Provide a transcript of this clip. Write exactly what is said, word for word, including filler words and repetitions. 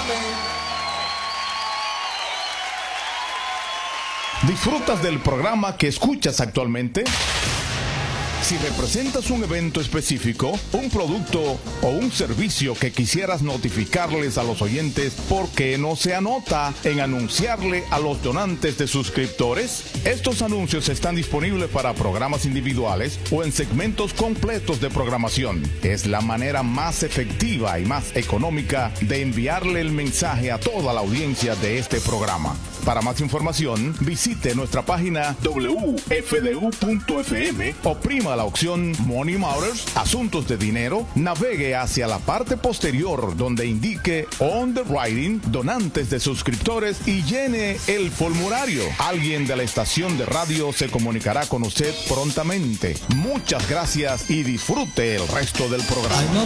¿Disfrutas del programa que escuchas actualmente? Si representas un evento específico, un producto o un servicio que quisieras notificarles a los oyentes, ¿por qué no se anota en anunciarle a los donantes de suscriptores? Estos anuncios están disponibles para programas individuales o en segmentos completos de programación. Es la manera más efectiva y más económica de enviarle el mensaje a toda la audiencia de este programa. Para más información, visite nuestra página w f d u punto f m, oprima la opción Money Matters, Asuntos de Dinero, navegue hacia la parte posterior donde indique Underwriting, Donantes de Suscriptores y llene el formulario. Alguien de la estación de radio se comunicará con usted prontamente. Muchas gracias y disfrute el resto del programa.